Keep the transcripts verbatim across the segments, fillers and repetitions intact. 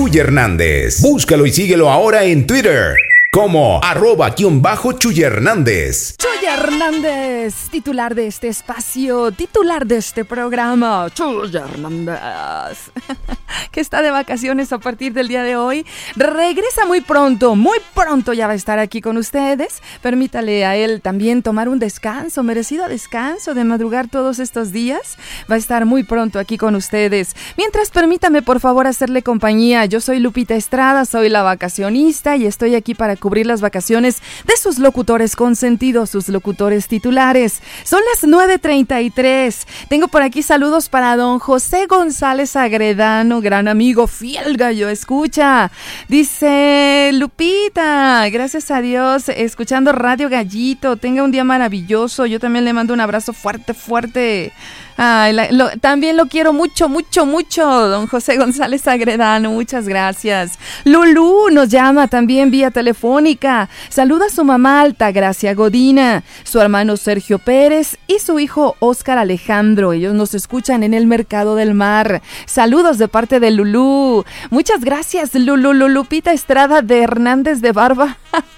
Chuy Hernández. Búscalo y síguelo ahora en Twitter como arroba guión bajo Chuy Hernández. Chuy Hernández, titular de este espacio, titular de este programa, Chuy Hernández, que está de vacaciones a partir del día de hoy. Regresa muy pronto, muy pronto ya va a estar aquí con ustedes. Permítale a él también tomar un descanso, merecido descanso de madrugar todos estos días. Va a estar muy pronto aquí con ustedes. Mientras, permítame por favor hacerle compañía. Yo soy Lupita Estrada, soy la vacacionista y estoy aquí para cubrir las vacaciones de sus locutores consentidos, sus locutores titulares. Son las nueve treinta y tres. Tengo por aquí saludos para don José González Agredano, gran amigo, fiel gallo escucha. Dice Lupita, gracias a Dios, escuchando Radio Gallito. Tenga un día maravilloso. Yo también le mando un abrazo fuerte, fuerte. Ay, la, lo, también lo quiero mucho, mucho, mucho, don José González Agredano, muchas gracias. Lulú nos llama también vía telefónica. Saluda a su mamá Altagracia Godina, su hermano Sergio Pérez y su hijo Óscar Alejandro. Ellos nos escuchan en el Mercado del Mar. Saludos de parte de Lulú. Muchas gracias, Lulú, Lupita Estrada de Hernández de Barba.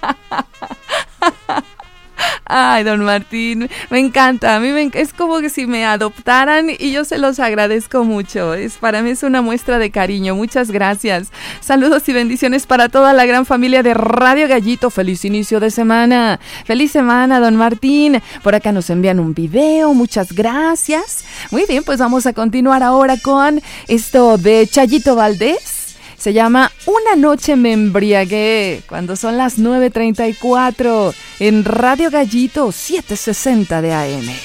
Ay, don Martín, me encanta, a mí me, es como que si me adoptaran y yo se los agradezco mucho, es, para mí es una muestra de cariño, muchas gracias. Saludos y bendiciones para toda la gran familia de Radio Gallito, feliz inicio de semana, feliz semana, don Martín. Por acá nos envían un video, muchas gracias. Muy bien, pues vamos a continuar ahora con esto de Chayito Valdés. Se llama Una noche me embriagué, cuando son las nueve treinta y cuatro en Radio Gallito setecientos sesenta de A M.